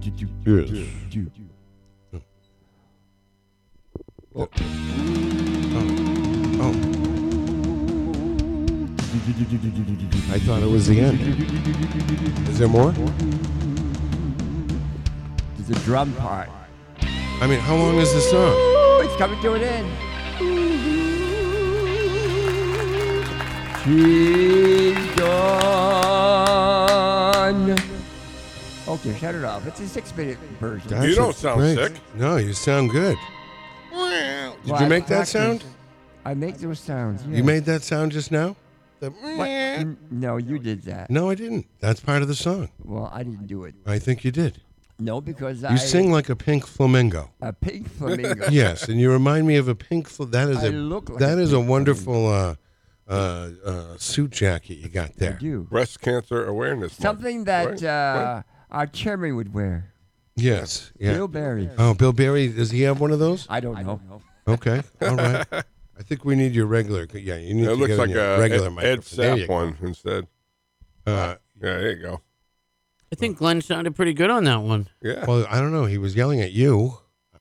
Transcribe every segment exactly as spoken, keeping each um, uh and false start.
Yes. Oh. Oh. I thought it was the end. Is there more? There's a drum part. I mean, how long is the song? Ooh, it's coming to an end. She's gone. Okay, shut it off. It's a six-minute version. That's You don't a- sound great. sick. No, you sound good. Did Well, you I make that practiced. sound? I make those sounds. You yes. made that sound just now? The- What? Mm, No, you did that. No, I didn't. That's part of the song. Well, I didn't do it. I think you did. No, because I You sing like a pink flamingo. a pink flamingo. Yes, and you remind me of a pink. Fl- that is I a look like that a is a pink wonderful uh, uh, uh, suit jacket you got I there. do. Breast Cancer Awareness Month. Something that Right? uh, our chairman would wear. Yes, yeah. Bill Barry. Oh, Bill Barry, does he have one of those? I don't know. Okay, all right. I think we need your regular. Yeah, you need It to looks get like in your a regular Ed, Ed microphone. There you Sapp go. one instead. Uh, Yeah, there you go. I think Glenn sounded pretty good on that one. Yeah. well, I don't know. He was yelling at you.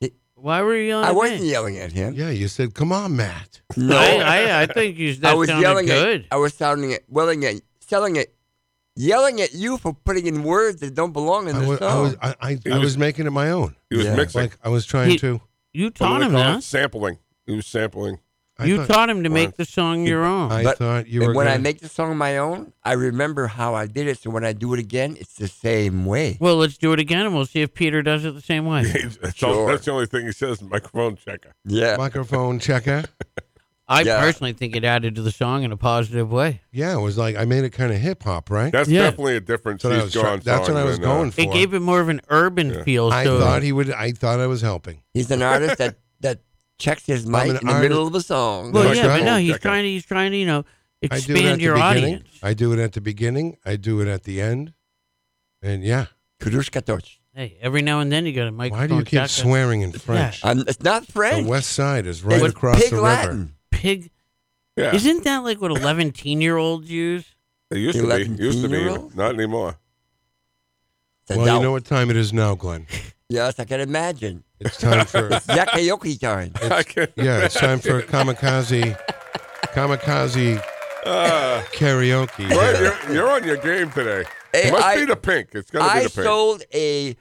Why were you yelling I at wasn't me? yelling at him. Yeah, you said, "Come on, Matt." No, I, I, I think you that I was sounded yelling good. at. I was sounding at, willing at, selling it, yelling at you for putting in words that don't belong in I the was, I song. was, I, I, He I was- was making it my own. He was Yeah. mixing. Like I was trying He- to. You What do taught they him call that. it? Sampling. He was sampling. I You thought, taught him to make Well, the song your own. I But- thought you were. and when I gonna- make the song my own, I remember how I did it. So when I do it again, it's the same way. Well, let's do it again, and we'll see if Peter does it the same way. that's, all, Sure. that's the only thing he says. Microphone checker. Yeah. microphone checker. I Yeah. personally think it added to the song in a positive way. Yeah, it was like I made it kind of hip hop, right? That's Yeah. definitely a different That's what I She's was try- Gone that's song what I was than, uh, going for. It gave it more of an urban Yeah. feel. I so thought he would. I thought I was helping. He's an artist that, that checks his mic an in the middle artist. of a song. well, That's yeah, right. but no, he's Check it. trying to. He's trying to, you know, I do it at expand the your beginning. audience. I do it at the beginning. I do it at the end. And yeah, Kudushka Toch. Hey, every now and then you got a microphone. why do you keep checker. swearing in French? Um, it's not The French. West Side is right It's across Pig the river. Latin. Pig? Yeah. Isn't that like what eleven-year-olds use? It used to eleven, be. Used to be. ten-year-old? Not anymore. It's a Well, doubt. you know what time it is now, Glenn. Yes, I can imagine. It's time for Yakayoki time. I can't. yeah. It's time for kamikaze, kamikaze Uh, karaoke. Glenn, here. you're, you're on your game today. Hey, it must I- be the pink. It's gonna be I the pink. sold a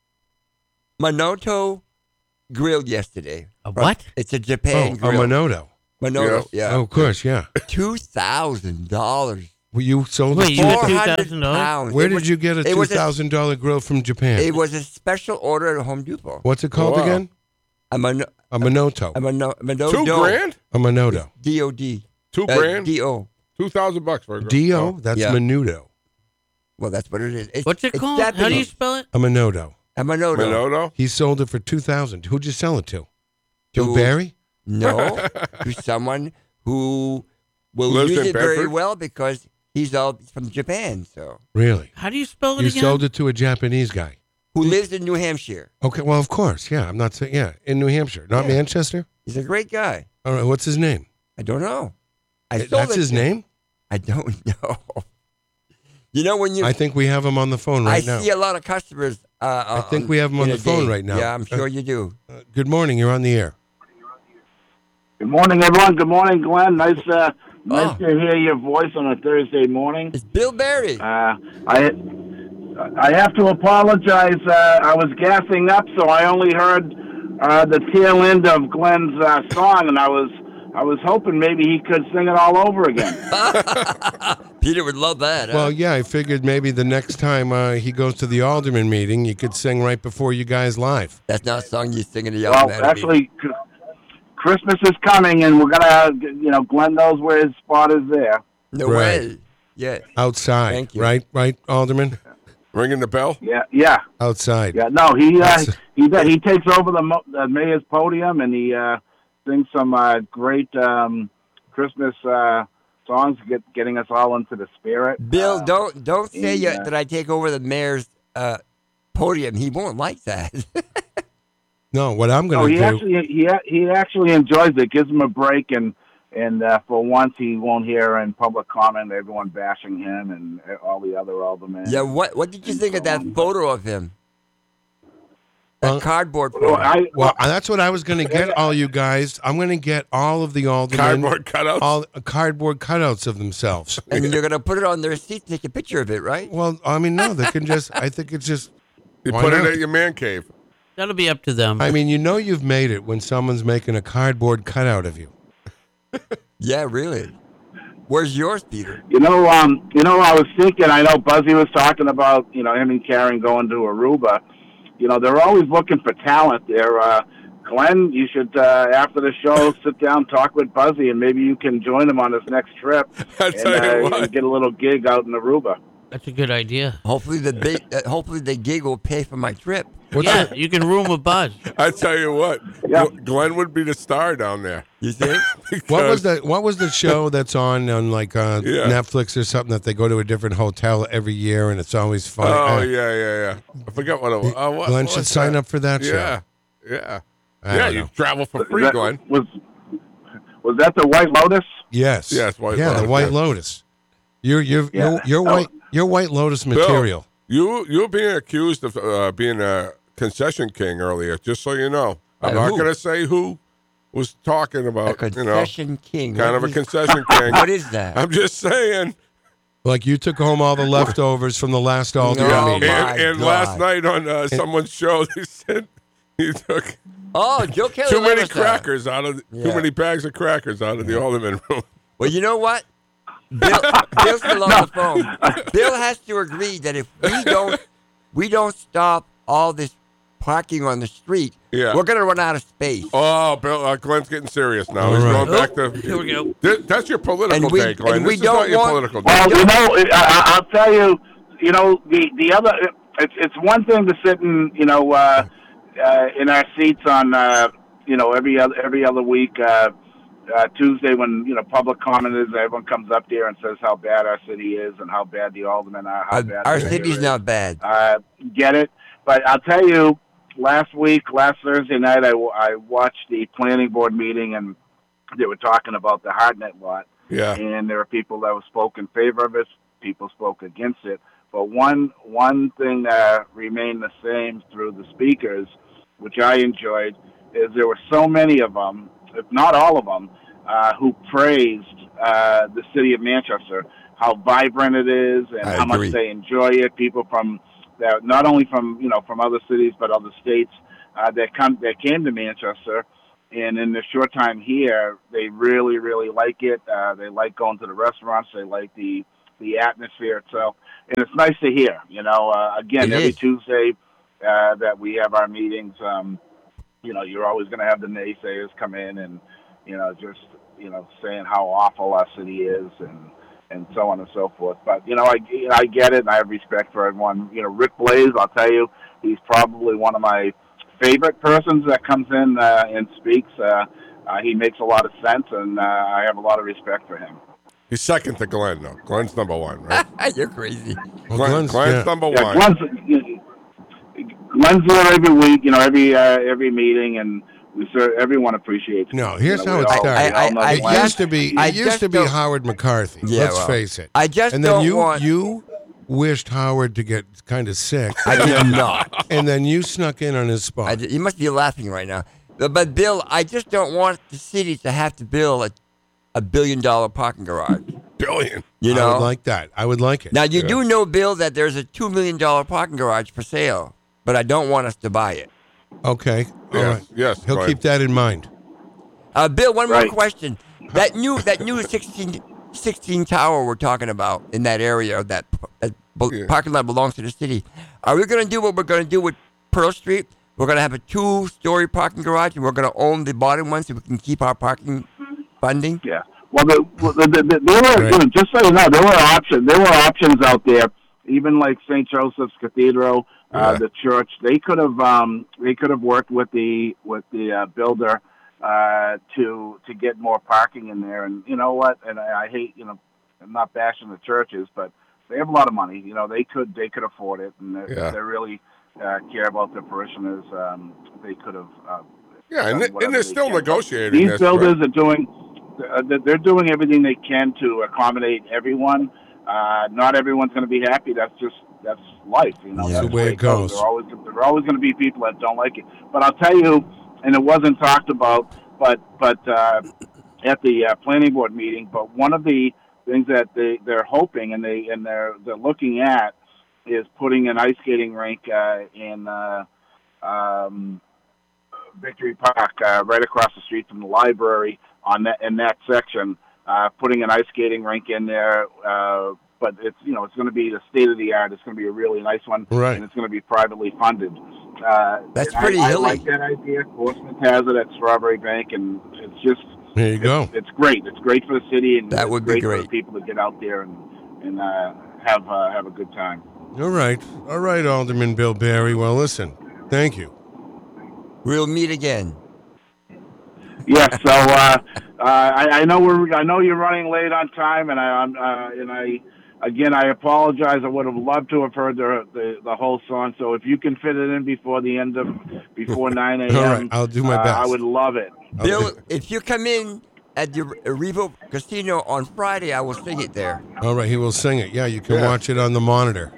Manoto grill yesterday. A what? It's a Oh, Japan a grill. Manoto. Manoto, Yes. yeah. Oh, of course, yeah. Two thousand dollars. Well, you sold Wait, it. you got Four two hundred thousand dollars? pounds. Where It did was- you get a it two was a- thousand dollar grill from Japan? It was a special order at Home Depot. What's it called Wow. again? A Mano, A Manoto. a Mano, Manoto. Two grand? A Manoto. D O D. Two Uh, grand? D O. Two thousand bucks for a girl. D O. Oh. That's Yeah. Menudo. Well, that's what it is. It's, What's it it's called? How do you Japanese. spell it? A Manoto. A Manoto. Manoto? He sold it for two thousand. Who'd you sell it to? To- Bill Barry? No, to someone who will Lives use in it very Bedford? well because he's all from Japan. So Really? How do you spell it You again? sold it to a Japanese guy. who lives in New Hampshire. Okay, well, of course. Yeah, I'm not saying, yeah, in New Hampshire, not Yeah. Manchester. He's a great guy. All right, what's his name? I don't know. I Th- sold That's it his to- name? I don't know. You know when you I think we have him on the phone right I now. see a lot of customers. Uh, I think we have him on in the a phone day. right now. Yeah, I'm Uh, sure you do. Uh, good morning. You're on the air. Good morning, everyone. Good morning, Glenn. Nice, uh, nice Oh. to hear your voice on a Thursday morning. It's Bill Barry. Uh, I, I have to apologize. Uh, I was gassing up, so I only heard uh, the tail end of Glenn's uh, song, and I was, I was hoping maybe he could sing it all over again. Peter would love that. huh? Well, yeah, I figured maybe the next time uh, he goes to the alderman meeting, you could sing right before you guys live. That's not a song you sing in the well, Alphabet. actually, c- Christmas is coming, and we're gonna, you know, Glenn knows where his spot is there. No Right. way. Yeah. Outside, Thank you. right? Right, alderman? Ringing the bell? Yeah, yeah. Outside. Yeah, no, he uh, That's- he he takes over the, mo- the mayor's podium and he uh, sings some uh, great um, Christmas uh, songs, get, getting us all into the spirit. Bill, Uh, don't don't say you, yeah. that I take over the mayor's uh, podium. He won't like that. No, what I'm no, going he to do. actually he he actually enjoys it. Gives him a break, and and uh, for once he won't hear in public comment everyone bashing him and all the other aldermen. yeah. What What did you think of that photo of him? Well- a cardboard Well, pony. I, Well, that's what I was going to get all you guys. I'm going to get all of the aldermen Cardboard cutouts. all uh, cardboard cutouts of themselves. And you're going to put it on their seat, take a picture of it, right? Well, I mean, no, they can just. I think it's just. You why put not? it at your man cave. That'll be up to them. I mean, you know, you've made it when someone's making a cardboard cutout of you. Yeah, really. Where's yours, Peter? You know, um, you know, I was thinking. I know Buzzy was talking about, you know, him and Karen going to Aruba. You know, they're always looking for talent. They're, uh, Glenn, you should uh, after the show sit down, talk with Buzzy, and maybe you can join him on his next trip I and tell you uh, what. get a little gig out in Aruba. That's a good idea. Hopefully the big, uh, hopefully the gig will pay for my trip. What's yeah, that? you can room with Buzz. I tell you what. Yeah. Gl- Glenn would be the star down there. You think? What was Because- the What was the show that's on on like uh, Yeah. Netflix or something that they go to a different hotel every year and it's always fun? Oh Uh, yeah, yeah, yeah. I forgot what it was. Oh, what, Glenn what should was sign that? up for that show. Yeah, yeah, I yeah. don't You know. travel for Is free, that- Glenn. Was was that the White Lotus? Yes. Yes, White yeah, the Lotus, White yes. Lotus. You're you're Yeah. you're, you're Oh. white. You're White Lotus Bill, material. you you're being accused of uh, being a concession king earlier. Just so you know, I'm By not who? going to say who was talking A about. You know, concession king. kind What of a is- concession king. What is that? I'm just saying. Like you took home all the leftovers from the last Alderman No, meeting. my and and God. last night on uh, someone's show, they said he took Oh, Joe Kelly. too many Levis, uh, crackers out of Yeah. too many bags of crackers out of the alderman room. Well, you know what? Bill, Bill's still on the phone. Bill has to agree that if we don't, we don't stop all this parking on the street, Yeah. we're going to run out of space. Oh, Bill, uh, Glenn's getting serious now. All He's right. going back to. Here we go. Th- that's your political And we- day, Glenn. and we this is don't not your want- political day. Well, you know, I, I- I'll tell you. You know, the the other. It's it's one thing to sit in, you know, uh, uh, in our seats on, uh, you know, every other every other week. Uh, uh, Tuesday when, you know, public comment is, everyone comes up there and says how bad our city is and how bad the aldermen are, how Uh, bad our the city's mayor is. not bad. Uh, get it? But I'll tell you, last week, last Thursday night, I, I watched the planning board meeting, and they were talking about the Hardnet lot. Yeah. And there are people that spoke in favor of it, people spoke against it. But one one thing that remained the same through the speakers, which I enjoyed, is there were so many of them, if not all of them, uh, who praised uh, the city of Manchester, how vibrant it is, and I how agree. much they enjoy it. People from that, not only from you know from other cities but other states uh, that come that came to Manchester, and in the short time here, they really really like it. Uh, they like going to the restaurants. They like the the atmosphere itself, and it's nice to hear. You know, uh, again, It every is. Tuesday uh, that we have our meetings, um, you know, you're always going to have the naysayers come in and, you know, just, you know, saying how awful our city is and, and so on and so forth. But, you know, I, I get it, and I have respect for everyone. You know, Rick Blaze, I'll tell you, he's probably one of my favorite persons that comes in uh, and speaks. Uh, uh, he makes a lot of sense, and uh, I have a lot of respect for him. He's second to Glenn, though. Glenn's number one, right? You're crazy. Well, Glenn, Glenn's- Glenn's yeah. number Yeah, one. Glenn's, Glenn's there every week, you know, every uh, every meeting, and we serve, everyone appreciates it. No, here's You know, how we it all- started. we all know I- I- It Glenn. used to be. I It used just to be don't- Howard McCarthy. Yeah, let's well, face it. I just and then don't you want- you wished Howard to get kind of sick, I did not. and then you snuck in on his spot. I did, you must be laughing right now. But, but Bill, I just don't want the city to have to build a, a billion dollar parking garage. Billion. You I know. would like that. I would like it. Now you Yeah. do know, Bill, that there's a two million dollar parking garage for sale, but I don't want us to buy it. Okay. All Yes, right. yes, He'll Glenn. keep that in mind. Uh, Bill, one Right. more question. That new that new sixteen, sixteen tower we're talking about in that area, that, that be- Yeah. parking lot belongs to the city. Are we going to do what we're going to do with Pearl Street? We're going to have a two-story parking garage, and we're going to own the bottom one so we can keep our parking funding. Yeah. Well, the, well, the, the, the, there were Right. just so you know, there were options. There were options out there. Even like Saint Joseph's Cathedral, uh, Yeah. the church. They could have um, they could have worked with the with the uh, builder uh, to to get more parking in there. And you know what? And I, I hate you know, I'm not bashing the churches, but they have a lot of money. You know, they could they could afford it, and they, Yeah. they really uh, care about their parishioners. Um, they could have. Uh, Yeah, and, done th- and whatever they're they still can. negotiating These this. builders right? are doing, uh, they're doing everything they can to accommodate everyone. Uh, not everyone's going to be happy. That's just that's life. You know, Yeah. that's the way it goes. There are always there are always going to be people that don't like it. But I'll tell you, and it wasn't talked about, but but uh, at the uh, planning board meeting. But one of the things that they they're hoping and they and they're they're looking at is putting an ice skating rink uh, in uh, um, Victory Park, uh, right across the street from the library, on that in that section. Uh, putting an ice skating rink in there, uh, but it's you know it's going to be the state of the art. It's going to be a really nice one, Right. and it's going to be privately funded. Uh, That's and pretty I, hilly. I like that idea. Portsmouth has it at Strawberry Bank, and it's just There you go. it's great. It's great for the city, and That it's would be great, for great. the people to get out there and and uh, have uh, have a good time. All right. All right, Alderman Bill Barry. Well, listen, thank you. We'll meet again. Yes. So uh, uh, I, I know we're I know you're running late on time, and I I'm, uh, and I again I apologize. I would have loved to have heard the the, the whole song. So if you can fit it in before the end of before nine a.m. All right, I'll do my uh, best. I would love it. I'll Bill, do- if you come in at the Revo Casino on Friday, I will sing it there. All right, he will sing it. Yeah, you can Yeah. watch it on the monitor.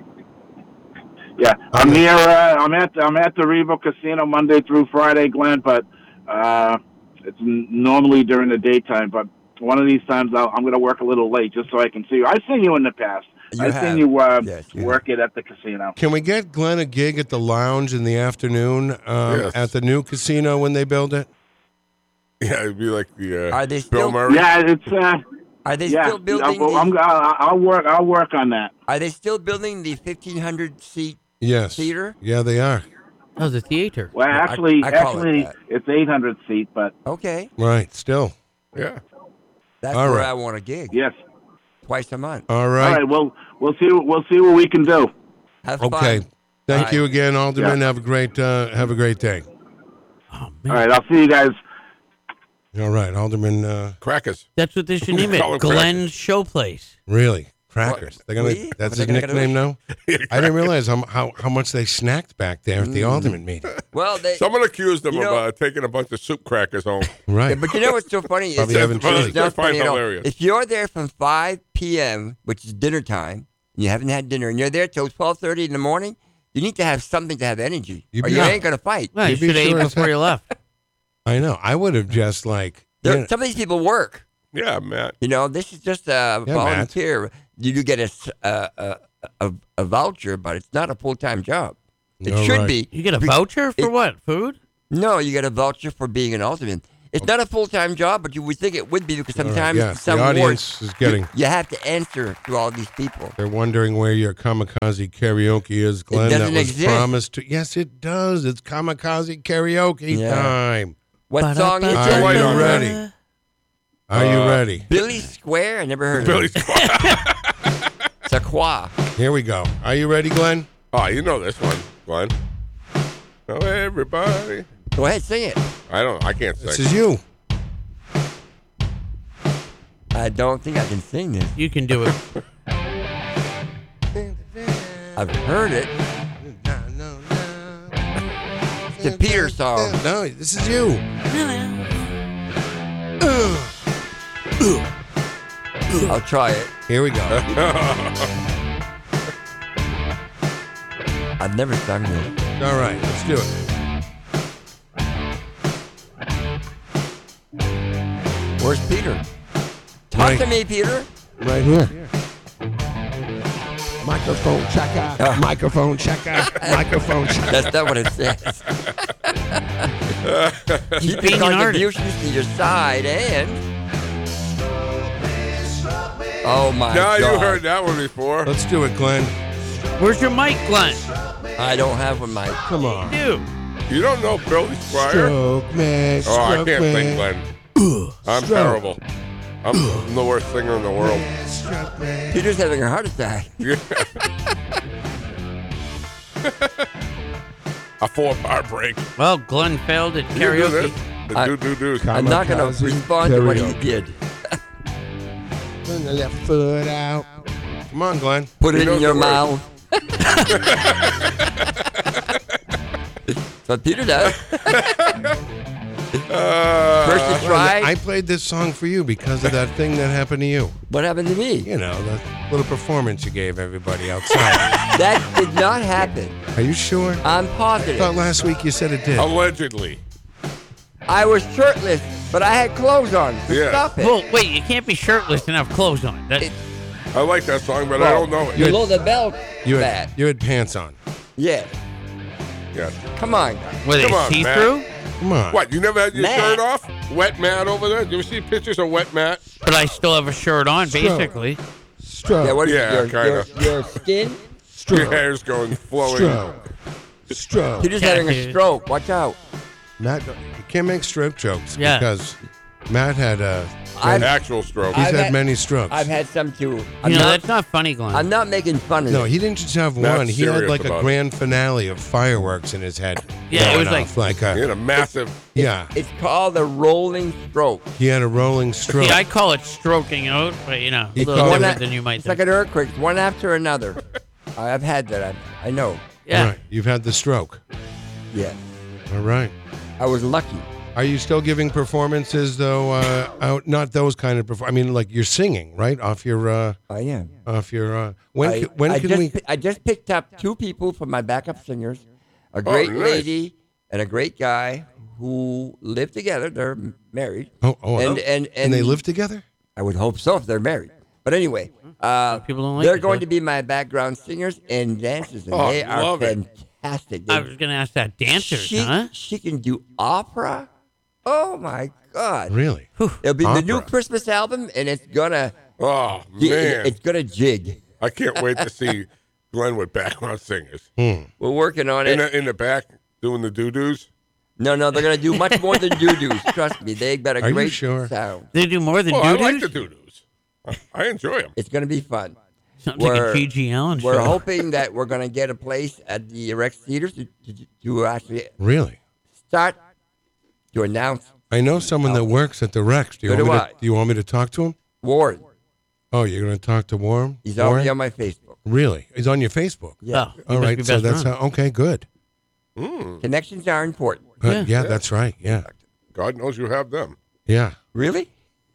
Yeah, I'm here. Uh, I'm at I'm at the Revo Casino Monday through Friday, Glenn. But uh, it's n- normally during the daytime. But one of these times I'll, I'm going to work a little late just so I can see you. I've seen you in the past. You I've have. seen you, uh, Yes, you work it at the casino. Can we get Glenn a gig at the lounge in the afternoon um, Yes. at the new casino when they build it? Yeah, it'd be like the uh, Are they Bill still- Murray. Yeah, it's uh, Are they yeah. still building? I'll, I'm, the, I'll, I'll work. I'll work on that. are they still building the fifteen hundred seat? Yes. Theater? Yeah, they are. Oh, the theater. Well, I- actually, I call it actually, that. it's eight hundred seat, but Okay, Right. Still. Yeah. that's All where right. I want a gig yes. twice a month. All All right. right. Well, we'll see. We'll see what we can do. Have Okay. fun. Thank Bye. you again, Alderman. Yeah. Have a great uh, have a great day. Oh, All man. right. I'll see you guys. All right, Alderman. Uh, Crackers. That's what they should name Call it. it Glenn's Showplace. really, crackers. They're gonna. We? That's They're his gonna go nickname now. I didn't realize how, how how much they snacked back there at the Mm. Alderman meeting. Well, they. Someone accused them You of know- uh, taking a bunch of soup crackers home. Right. Yeah, but you know what's so funny? It's, Probably having it's chili. not I find funny at all. hilarious. If you're there from five p.m., which is dinner time, and you haven't had dinner, and you're there till twelve thirty in the morning, you need to have something to have energy, You or be- you ain't gonna fight. Well, you You'd be should have sure ate as before you left. I know. I would have just like. There, yeah, Some of these people work. Yeah, Matt. You know, this is just a Yeah, volunteer. You do get a, s- a, a, a, a voucher, but it's not a full time job. It All should right. be. You get a Be- voucher for it- what? Food? No, you get a voucher for being an alderman. It's not a full time job, but you would think it would be because All right, sometimes yeah, some the audience wards, is getting. you, you have to answer to all these people. They're wondering where your kamikaze karaoke is, Glenn. that doesn't was exist. promised to. Yes, it does. It's kamikaze karaoke Yeah. time. What song is Are it? White you on that. ready? Are you Uh, ready? Billy Square? I never heard of Billy's it. It's a qua. Here we go. Are you ready, Glenn? Oh, you know this one, Glenn. Oh, everybody. Go ahead, sing it. I don't. I can't This sing. is you. I don't think I can sing this. You can do it. I've heard it. It's a Peter song. No, this is you. I'll try it. Here we go. I've never sung this. All right, let's do it. Where's Peter? Talk Right. to me, Peter. Right here. Microphone checker. Microphone checker. Microphone checker. That's not what it says. Keep being your an artist. contributions to your side and. Oh my Now God! you heard that one before. Let's do it, Glenn. Where's your mic, Glenn? I don't have one, Mike. Come on. You. You don't know Billy Squire? Stroke me, Oh, I stroke can't me. sing, Glenn. I'm Stroke. terrible. I'm the worst singer in the world. Stroke me. Peter's having a heart attack. A four-part break. Well, Glenn failed at You do this. karaoke. The I- do do do's. I'm not going to Kamikaze respond to what he karaoke. did. Turn the left foot out. Come on, Glenn. Put He it in knows your the mouth. But Peter does. Uh, First you try. I played this song for you because of that thing that happened to you. What happened to me? You know, the little performance you gave everybody outside. That did not happen. Are you sure? I'm I positive. thought last week you said it did. Allegedly. I was shirtless, but I had clothes on. So Yeah. Stop it. Well, wait, you can't be shirtless and have clothes on. That, It- I like that song, but I don't know it. Below the belt, You bad. had, you had pants on. Yeah. Yes. Come on, guys. were they Come on, see Matt. through? Come on. What, you never had your Matt. shirt off? Wet Matt over there? You ever see pictures of Wet Matt? But I still have a shirt on, Stroke. basically. Stroke. Yeah, what is Yeah, it? Your, kinda. your, your skin? Your Stroke. hair's going flowing. Stroke. Stroke. You're just Yeah, having a dude. stroke. Watch out. Matt, you can't make stroke jokes Yeah. because Matt had uh, I've- many, Actual stroke. he's I've had, had- many strokes. I've had some too. I'm You know, not. that's not funny, Glenn. I'm not making fun of no, it. he didn't just have Matt's one. He had serious like a about it. grand finale of fireworks in his head. Yeah, it going was like- off, like He a, had a massive. yeah. It's called a rolling stroke. He had a rolling stroke. See, I call it stroking out, but, you know, a He little called it- different than you might It's think. like an earthquake, one after another. I've had that. I, I know. yeah. Right. You've had the stroke. Yeah. All right. I was lucky. Are you still giving performances though? Uh, out, not those kind of perform. I mean, like you're singing, right? Off your, uh, I am. off your. Uh, when I, ca- when I can just, we? pi- I just picked up two people from my backup singers, a great nice. lady and a great guy who live together. They're m- married. Oh, oh, and, oh. and, and and they live together. I would hope so if they're married. But anyway, uh, People don't like they're it, going though. to be my background singers and dancers, and Oh, they are love it. fantastic. I They- was going to ask that. Dancers, she, huh? she can do opera. Oh my God! Really? It'll be the new Opera. Christmas album, and it's gonna Oh, it- man. it's gonna jig. I can't wait to see Glenn with background singers. We're working on In it. the, in the back, doing the doo-doos. No, no, they're gonna do much more than doo-doos. Trust me, they got a Are you great sure? sound. They do more than Well, I doo-doos? like the doo-doos. I, I enjoy them. It's gonna be fun. Sounds like a We're- G G Allen show. We're hoping that we're gonna get a place at the Rex Theaters to, to, to actually Really? start to announce I know someone that works at the Rex. Do you, So want do me I. to, do you want me to talk to him? Ward. Oh, you're going to talk to Warren? He's Warren? already on my Facebook. Really? He's on your Facebook. Yeah, Oh, All must right. be So best that's friends. how, okay. Good. connections are important. Uh, Yeah. yeah. that's right. Yeah. God knows you have them. Yeah. Really?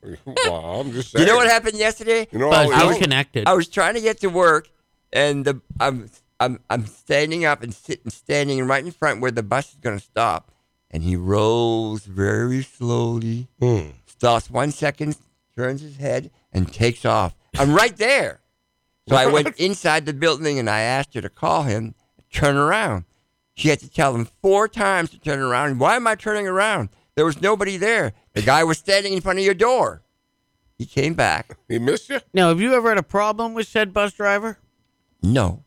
Well, I'm just You saying. know what happened yesterday? You know, Buzz, I he's was, connected. I was trying to get to work, and the I'm I'm I'm standing up and sitting standing right in front where the bus is going to stop, and he rolls very slowly, Hmm. stops one second, turns his head, and takes off. I'm right there. So I went inside the building and I asked her to call him, turn around. She had to tell him four times to turn around. Why am I turning around? There was nobody there. The guy was standing in front of your door. He came back. he missed you? Now, have you ever had a problem with said bus driver? No.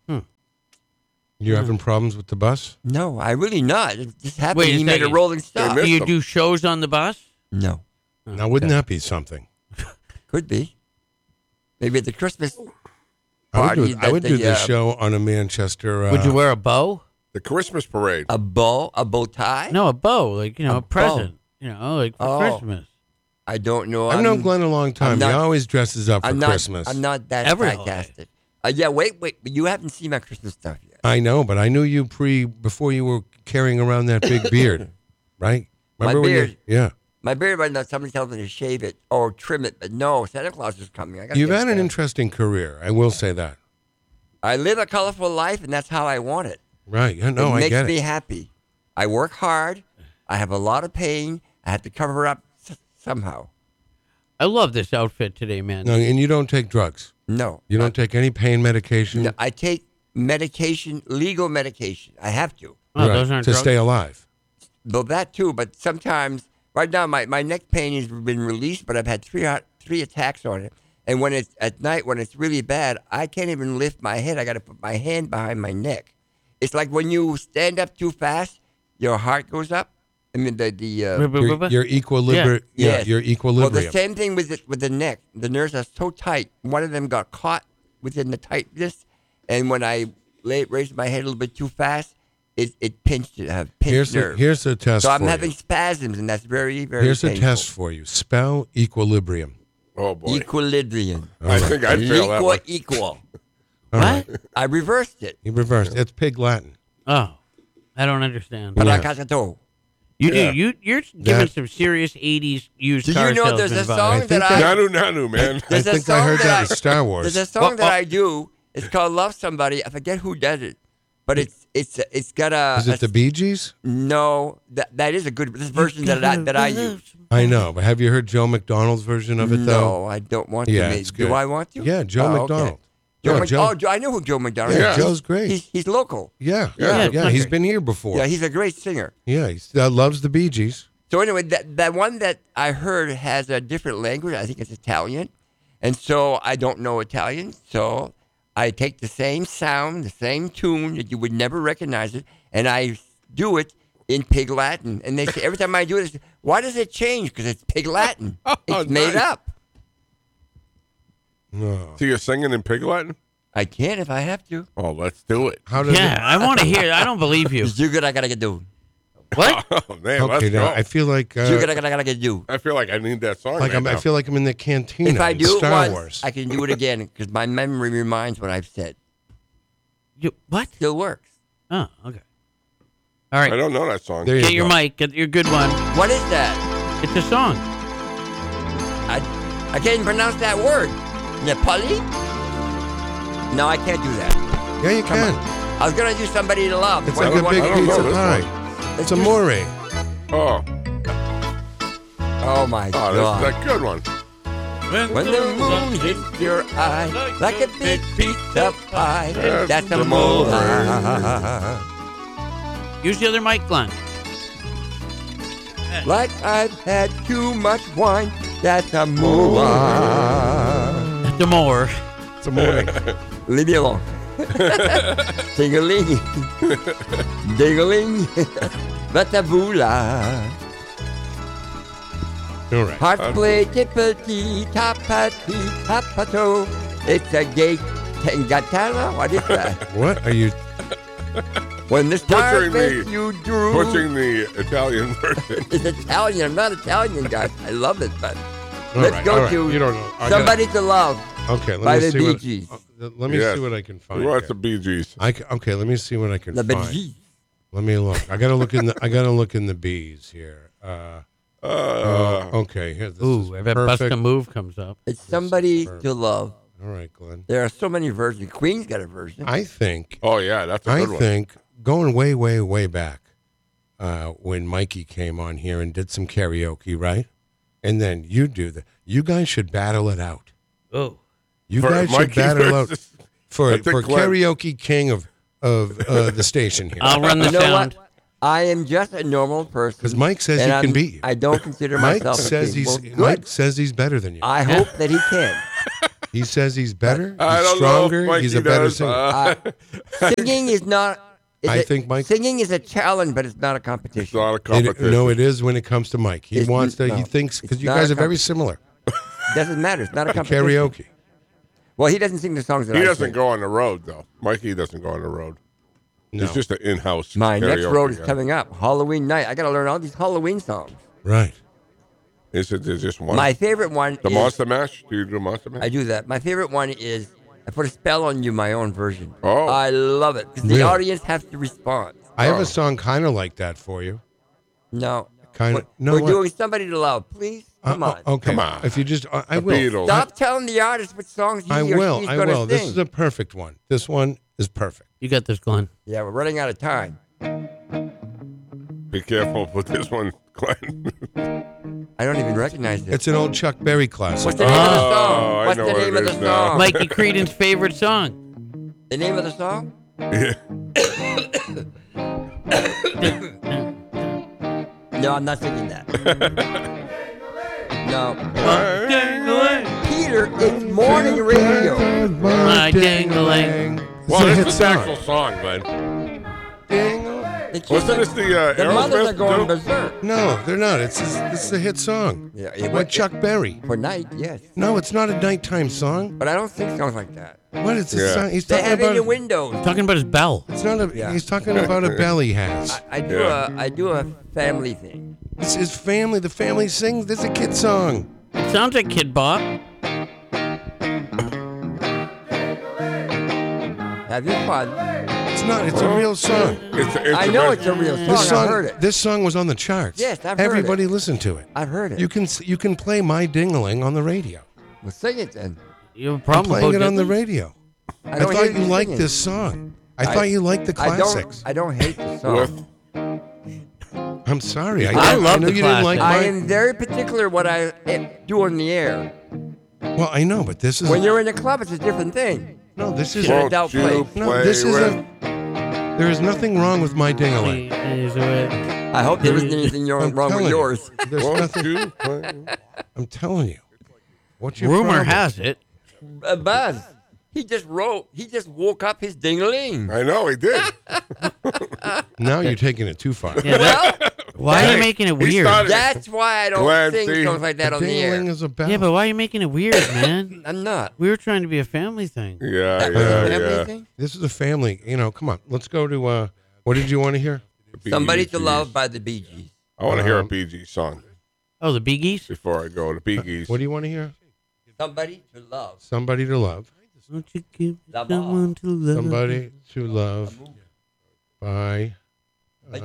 You're having problems with the bus? No, I really not. It just happened. Wait a he made a second. rolling stop. missed Do you him. do shows on the bus? No, Now, wouldn't that be something? could be. Maybe at the Christmas I would party. do, I that would the, do this uh, show on a Manchester. Uh, Would you wear a bow? The Christmas parade. A bow, a bow tie. No, a bow, like, you know, A a, present. You know, like for Oh. Christmas. I don't know. I've I'm, known Glenn a long time. not- he always dresses up for I'm not, Christmas. I'm not that Every sarcastic. Uh, yeah, wait, wait. But you haven't seen my Christmas stuff yet. I know, but I knew you pre before you were carrying around that big beard, right? My Remember when you- beard. yeah. My beard right now, somebody tells me to shave it or trim it, but no, Santa Claus is coming. I gotta You've get had an Santa. interesting career. I will say that. I live a colorful life, and that's how I want it. Right. Yeah, no, it I makes get me it. happy. I work hard. I have a lot of pain. I have to cover up s- somehow. I love this outfit today, man. No, and you don't take drugs. No. You don't take any pain medication. No, I take medication, legal medication. I have to. Oh, right, those aren't to drugs? stay alive. Well, that too, but sometimes, right now, my, my neck pain has been released, but I've had three hot- three attacks on it. And when it's at night, when it's really bad, I can't even lift my head. I got to put my hand behind my neck. It's like when you stand up too fast, your heart goes up. I mean, the the uh, Your, your equilibrium. Yeah. Yes. Your Well, equilibrium. the same thing with the, with the neck. The nerves are so tight. One of them got caught within the tightness, and when I lay, raised my head a little bit too fast, it it pinched it. Uh, pinched here's nerve. a, here's a test so I'm for having you. spasms, and that's very very. Here's a painful. test for you. Spell equilibrium. Oh, boy. Equilibrium. I think I'd fail that Equal one. equal. What? I reversed it. You reversed. It's pig Latin. Oh, I don't understand. Yeah. Paracatato. You Yeah. do. You you're giving That- some serious eighties used Did car you know there's salesman a vibes. song I that think I Nanu Nanu, man. I There's a think I heard song that that in Star Wars. There's a song that I do. It's called "Love Somebody." I forget who does it, but it's it's it's got a. Is it a- the Bee Gees? No, that that is a good this version that I that I use. I know, but have you heard Joe McDonald's version of it though? No, I don't want Yeah, to. it's Do good. I want to? Yeah, Joe Oh, okay. McDonald. Joe No, Mc- Joe- oh, Joe- I know who Joe McDonald Yeah, is. Joe's great. He's, he's local. Yeah, Yeah, yeah, it's yeah. country. He's been here before. Yeah, he's a great singer. Yeah, he uh, loves the Bee Gees. So anyway, that that one that I heard has a different language. I think it's Italian, and so I don't know Italian. So I take the same sound, the same tune that you would never recognize it, and I do it in Pig Latin. And they say every time I do it, they say, why does it change? Because it's Pig Latin. It's made nice. up. No. So you're singing in Pig Latin? I can if I have to. Oh, let's do it. How does Yeah, I want to hear. I don't believe you. Do what I gotta do. What? Oh man, it? let's Okay, go. now I feel like uh, Do what I gotta do. I feel like I need that song. like right I'm, I now. feel like I'm in the cantina. If I in do it Star once, Wars. I can do it again because my memory reminds what I've said. You what? Still works. Oh, okay. All I right. don't know that song. There you Get your go. mic. Get your good one. What is that? It's a song. I I can't even pronounce that word. Nepali? No, I can't do that. Yeah, you Come can. on. I was gonna do somebody to love. It's What like do a you big want me to know pizza do? this pie. It's do? amore. Oh, Oh my oh, God. that's a good one. When the moon hits your eye like a big piece of pie, That's that's a amore. Use the other mic, Glenn. Like I've had too much wine, that's a more. The more. It's amore. Leave me alone. Ding-a-ling. Ding-a-ling. Batabula. All right. Heart play tippity tapati tapato. It's a gay tangatala. What is that? What are you? When the stars Butchering make the- you drool. Butchering the Italian version. It's Italian. I'm not Italian, guys. I love it, but All let's right, go all right. to You don't know. I gotta- Somebody to Love. Okay, let by me the see Bee what. Gees. uh, let me Yes. see what I can find. Who wants here. the Bee Gees? I ca- okay, let me see what I can The find. Bee Gees. Let me look. I gotta look in the. I gotta look in the bees here. Uh, Uh, uh, okay, here. This Ooh, I is bet Bust a perfect. Move comes up. It's Somebody superb. to Love. All right, Glenn. There are so many versions. Queen's got a version. I think. oh yeah, that's a I good one. think going way, way, way back, uh, when Mikey came on here and did some karaoke, right? And then you do the. You guys should battle it out. Oh. You For guys Mikey should battle out versus- for I think for Glenn- karaoke king of of uh, the station here. I'll run the You know sound. what? I am just a normal person. Because Mike says and he can I'm- beat you. I don't consider Mike myself says a king. he's Well, good. Mike says he's better than you. I hope that he can. He says he's better. I He's don't stronger. know if He's Mikey a better does. singer. Uh, Uh, singing is not. is I a- think Mike- Singing is a challenge, but it's not a it's competition. not a It- competition. no, it is when it comes to Mike. He It's- wants to. no, he thinks because it's you not guys a are very comp- similar. Doesn't matter. It's not a competition. Karaoke. Well, he doesn't sing the songs that He I doesn't sing. go on the road though. Mikey doesn't go on the road. No. He's just an in-house. My next karaoke road is guy. coming up. Halloween night. I got to learn all these Halloween songs. Right. Is it there's just one? My favorite one the is. Monster Mash? Do you do Monster Mash? I do that. My favorite one is I Put a Spell on You, my own version. Oh. I love it because the Really? audience has to respond. I have Oh. a song kind of like that for you. No. Kind of. We're, No. we're what? doing Somebody to Love. Please, come Uh, on. uh, okay. Come on. If you just, I, I The will. Beatles. Stop telling the artist what songs he I or will. she's I going to will. sing. This is a perfect one. This one is perfect. You got this, Glenn. Yeah, we're running out of time. Be careful with this one, Glenn. I don't even recognize it. It's an old Chuck Berry classic. What's the name of the Oh, song? I What's know the what name it of the is now. song? Mikey Creedon's favorite song. The name of the song? Yeah. No, I'm not singing that. No. Ding-a-ling. Peter, it's morning radio. My ding-a-ling. Well, It's a hit this is the song. actual song, Glenn. It's just Wasn't like- this the uh, the mothers are Aerosmith? going too? berserk. No, they're not. It's this is a hit song. Yeah, By it, Chuck Berry. For night, yes. No, it's not a nighttime song. But I don't sing songs like that. What is Yeah. this song? He's They talking have it in about. windows. Talking about his bell. It's not a. Yeah. He's talking about a belly he has. I, I do Yeah. a I do a family thing. It's his family. The family sings. This is a kid song. It sounds like Kid Bop. Have your fun. It's It's not. It's a real song. It's, it's I the know best- it's a real song. This song, I've heard it. this song was on the charts. Yes, I've heard it. Everybody listened to it. I've heard it. You can you can play My Ding-a-ling on the radio. Well, sing it then. You have a I'm problem playing with it Bo on the Diddley? radio. I, I, don't thought hate you liked singing. this song. I, I- thought you liked the I classics. don't. I don't hate the song. With, I'm sorry. I, I love know the you didn't like I my, am very particular what I eh, do on the air. Well, I know, but this is When you're in a club, it's a different thing. no. This is Sure. won't adult you play. play no. This with? isn't. There is nothing wrong with My Ding-a-ling. I hope there isn't anything wrong, I'm wrong with telling you. yours. There's Won't nothing. you play? I'm telling you. What's your Rumor problem? has it. Uh, Buzz, he just wrote. He just woke up his ding-a-ling. I know he did. Now you're taking it too far. Yeah, that- why are you Hey, making it he weird? started- That's why I don't Clancy. sing songs like that on the Ding-a-ling air. is a bell. Yeah, but why are you making it weird, man? I'm not. We were trying to be a family thing. Yeah, That was a yeah, family yeah. thing? This is a family. You know, come on. Let's go to. Uh, what did you want to hear? Bee Somebody to Gees. Love by the Bee Gees. I want to hear a Um, Bee Gees song Oh, the Bee Gees? before I go to Bee Gees. What do you want to hear? Somebody to Love. Somebody to love. Won't you give Love someone to love? Somebody to love by. Like, Uh,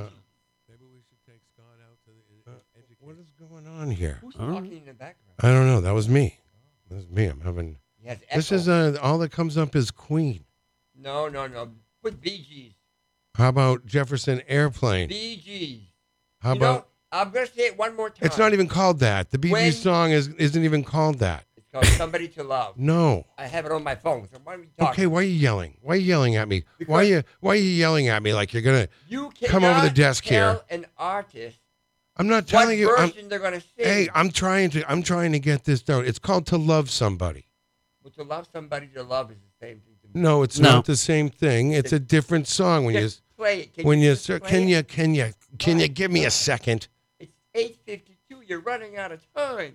what is going on here? who's I don't talking in the background? I don't know. That was me. That was me. I'm having. He has This echo. is uh, all that comes up is Queen. No, no, no. Put Bee Gees. How about Jefferson Airplane? Bee Gees. How you know, about? I'm going to say it one more time. It's not even called that. The Bee When- Gees song is isn't even called that. It's called Somebody to Love. No. I have it on my phone. So why are we talking? Okay, why are you yelling? Why are you yelling at me? Why are Because- you Why are you yelling at me like you're gonna? You Come over the cannot desk tell here. an artist I'm not what telling you. I'm, version they're going to sing. hey, I'm trying to. I'm trying to get this down. It's called To Love Somebody. But to love somebody to love is the same thing to me. No, it's No. not the same thing. It's a different song. When you Just play it. Can when you just sir, play can it? you can you can you give me a second? It's eight fifty-two. You're running out of time.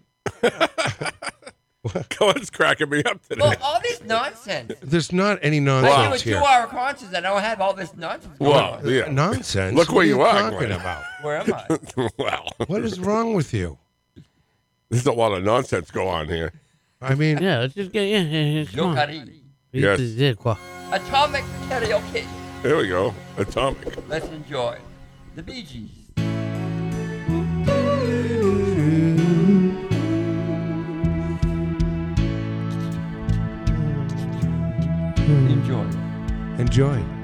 Cohen's cracking me up today. Well, all this nonsense. There's not any I do a nonsense here. two-hour concert and I don't have all this nonsense going Wow, on. yeah. Nonsense. Look What where are you you are, talking Glenn. about? Where am I? Wow. What is wrong with you? There's a lot of nonsense go on here. I mean, Yeah, let's just get, yeah, yeah, yeah, come on. Yokari. Yes. This is it, quoi. Atomic karaoke. There we go. Atomic. Let's enjoy the Bee Gees. Enjoy. enjoy.